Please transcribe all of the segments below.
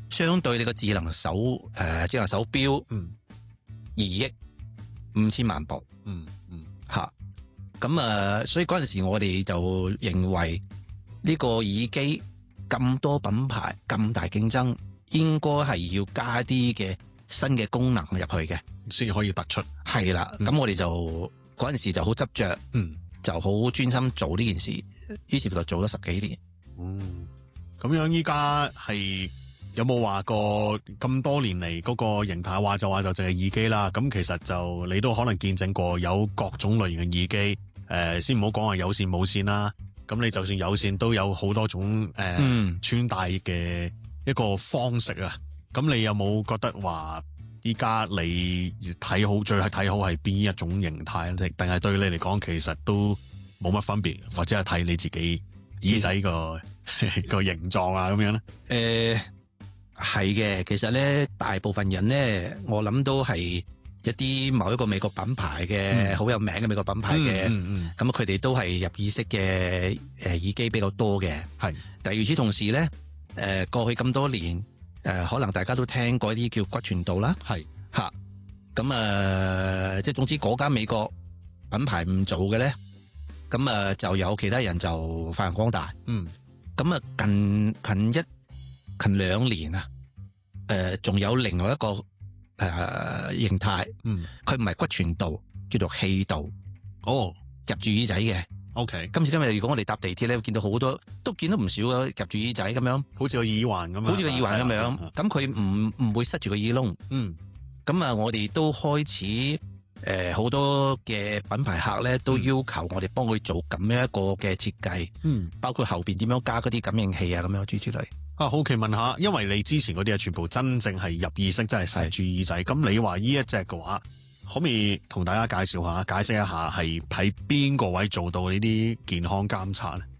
相對你個智能手錶2億5千萬部，吓，咁所以嗰陣時我哋就認為呢個耳機咁多品牌咁大競爭，應該係要加啲嘅新嘅功能入去嘅， 先可以突出。 係啦，咁我哋就嗰陣時就好執着，就好專心做呢件事，於是乎就做咗10幾年。 咁樣依家係有冇話過咁多年嚟嗰個形態？話就淨係耳機啦。咁其實就你都可能見證過有各種類型嘅耳機。先唔好講話有線冇線啦。咁你就算有線都有好多種穿戴嘅一個方式啊。咁你有冇覺得話依家你最睇好係邊一種形態咧？定係對你嚟講其實都冇乜分別，或者係睇你自己耳仔個形狀啊咁樣咧？ 係嘅，其實咧大部分人咧，我諗都係一啲某一個美國品牌嘅好有名嘅美國品牌嘅，咁佢哋都係入耳式嘅耳機比較多嘅。係，但係與此同時咧，過去咁多年，可能大家都聽過一啲叫骨傳導啦。係吓，咁即係總之嗰間美國品牌唔做嘅咧，咁就有其他人就發揚光大。咁近2年啊，仲有另外一個形態，佢唔係骨傳導，叫做氣導。入住耳仔嘅。OK， 今時今日如果我哋搭地鐵咧，會見到好多，都見到唔少嘅入住耳仔咁樣，好似個耳環咁樣，好似個耳環咁樣。咁佢唔會塞住個耳窿。咁我哋都開始好多嘅品牌客咧，都要求我哋幫佢做咁樣一個嘅設計。包括後邊點樣加嗰啲感應器啊，咁樣諸之類。 好奇問下，因為你之前嗰啲全部真正係入耳式，真係塞住耳仔。咁你話呢一隻嘅話，可唔可以同大家解釋一下係喺邊個位做到呢啲健康監察咧？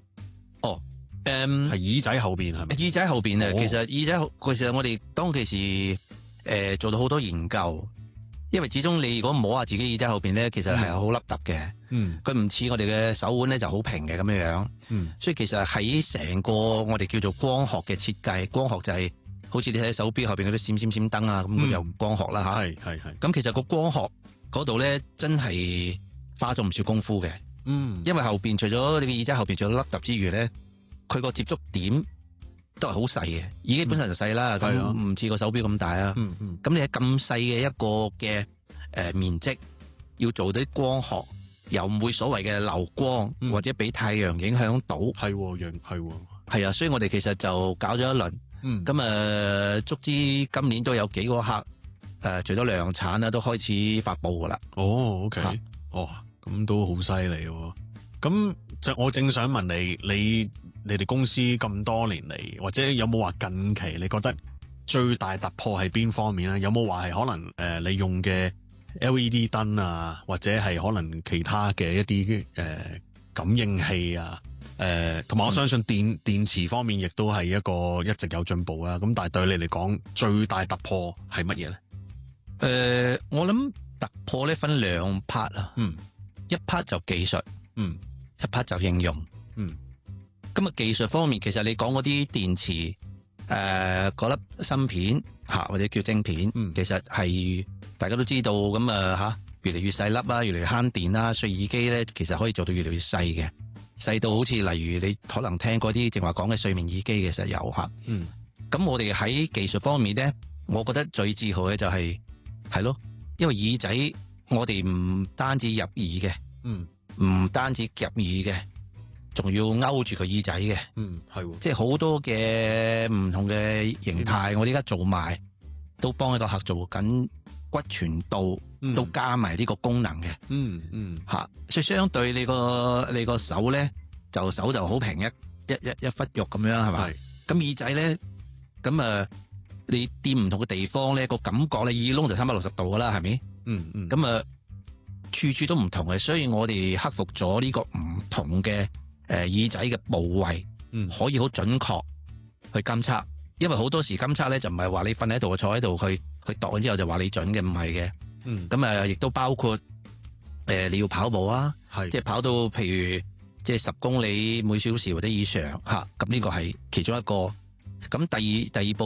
係耳仔後邊係咪？ 耳仔後邊啊，其實其實我哋當其時做到好多研究，因為始終你如果摸下自己耳仔後邊咧，其實係好凹凸嘅。佢唔似我哋嘅手腕咧就好平嘅咁樣樣。所以其實喺成個我哋叫做光學嘅設計，光學就係好似你睇手錶後邊嗰啲閃閃燈啊，咁佢就光學啦吓。係。咁其實個光學嗰度咧，真係花咗唔少功夫嘅。因為後邊除咗你嘅耳仔後邊仲有凹凸之餘咧，佢個接觸點都係好細嘅。耳機本身就細啦，咁唔似個手錶咁大啊。咁你喺咁細嘅一個嘅面積，要做啲光學，又唔會所謂嘅流光，或者俾太陽影響到。係啊，所以我哋其實就搞咗一輪。咁足之今年都有幾個客除咗量產啦，都開始發布噶啦。 OK，咁都好犀利。咁就我正想問你哋公司咁多年嚟，或者有冇話近期你覺得最大突破係邊方面咧？有冇話係可能你用嘅 LED 燈啊，或者係可能其他嘅一啲感應器啊？同埋我相信電池方面亦都係一個一直有進步啦。咁但係對你嚟講，最大突破係乜嘢咧？ 我諗突破咧分2 part 啊。一 part 就技術，一 part 就應用。咁技術方面，其實你講嗰啲電池嗰粒芯片或者叫晶片，其實係大家都知道咁越嚟越細粒啦，越嚟越慳電啦，所以耳機咧其實可以做到越嚟越細嘅，細到好似例如你可能聽過啲正話講嘅睡眠耳機，其實有吓。咁我哋喺技術方面咧，我覺得最自豪嘅就係咯，因為耳仔我哋唔單止入耳嘅，唔單止夾耳嘅，仲要勾住個耳仔嘅。即係好多嘅唔同嘅形態，我哋而家做埋，都幫一個客做緊骨傳導，都加埋呢個功能嘅。所以相對你個手咧，手就好平，一忽肉咁樣係咪？咁耳仔咧，咁你掂唔同嘅地方咧，個感覺咧，耳窿就360度噶啦，係咪？咁處處都唔同嘅，所以我哋克服咗呢個唔同嘅耳仔嘅部位，可以好準確去監測。因為好多時監測咧就唔係話你瞓喺度坐喺度去度之後就話你準嘅，唔係嘅。咁亦都包括你要跑步啊，即係跑到譬如即係10公里每小時或者以上吓，咁呢個係其中一個。咁第二步